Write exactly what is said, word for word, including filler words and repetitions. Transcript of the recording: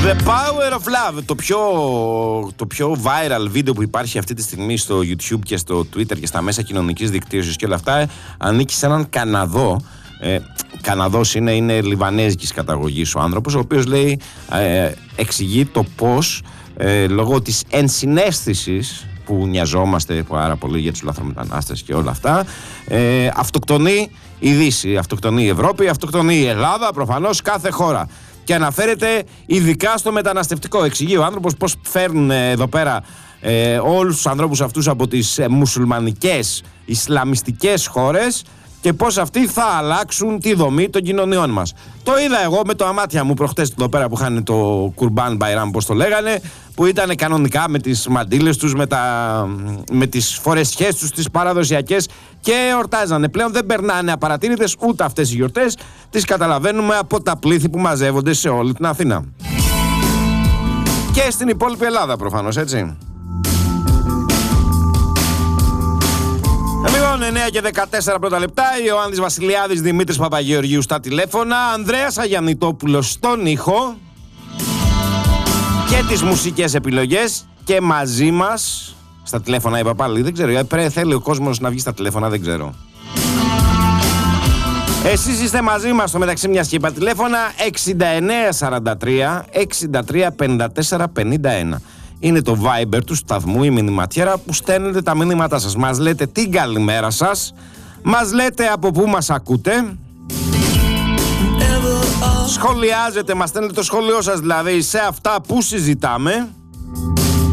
The Power of Love, το πιο, το πιο viral βίντεο που υπάρχει αυτή τη στιγμή στο YouTube και στο Twitter και στα μέσα κοινωνικής δικτύωσης και όλα αυτά, ανήκει σε έναν Καναδό. Ε, Καναδός είναι, είναι λιβανέζικης καταγωγής ο άνθρωπος, ο οποίος λέει, ε, εξηγεί το πώς ε, λόγω της ενσυναίσθησης που νοιαζόμαστε πάρα πολύ για τους λαθρομετανάστες και όλα αυτά, ε, αυτοκτονεί η Δύση, αυτοκτονεί η Ευρώπη, αυτοκτονεί η Ελλάδα, προφανώς κάθε χώρα. Και αναφέρεται ειδικά στο μεταναστευτικό. Εξηγεί ο άνθρωπος πώς φέρνουν εδώ πέρα ε, όλους τους ανθρώπους αυτούς από τις ε, μουσουλμανικές, ισλαμιστικές χώρες και πώς αυτοί θα αλλάξουν τη δομή των κοινωνιών μας. Το είδα εγώ με το αμάτια μου προχτές εδώ πέρα που είχαν το Κουρμπάν Μπαϊράμ, πώς το λέγανε, που ήταν κανονικά με τις μαντήλες τους, με, τα, με τις φορεσιές τους, τις παραδοσιακές και εορτάζανε. Πλέον δεν περνάνε απαρατήρητες ούτε αυτές οι γιορτές, τις καταλαβαίνουμε από τα πλήθη που μαζεύονται σε όλη την Αθήνα. Και στην υπόλοιπη Ελλάδα προφανώς, έτσι. Λοιπόν, εννέα και δεκατέσσερα πρώτα λεπτά, Ιωάννης Βασιλιάδης, Δημήτρης Παπαγεωργίου στα τηλέφωνα, Ανδρέας Αγιαννητόπουλος στον ήχο και τις μουσικές επιλογές και μαζί μας στα τηλέφωνα, είπα πάλι, δεν ξέρω, πρέπει, θέλει ο κόσμος να βγει στα τηλέφωνα, δεν ξέρω. Εσείς είστε μαζί μας στο μεταξύ μιας και είπα τηλέφωνα εξήντα εννέα σαράντα τρία εξήντα τρία πενήντα τέσσερα πενήντα ένα. Είναι το Viber του σταθμού, η μηνυματιέρα που στέλνετε τα μηνύματά σας. Μας λέτε την καλημέρα σας, μας λέτε από πού μας ακούτε, σχολιάζετε, μας στέλνετε το σχόλιο σας δηλαδή σε αυτά που συζητάμε.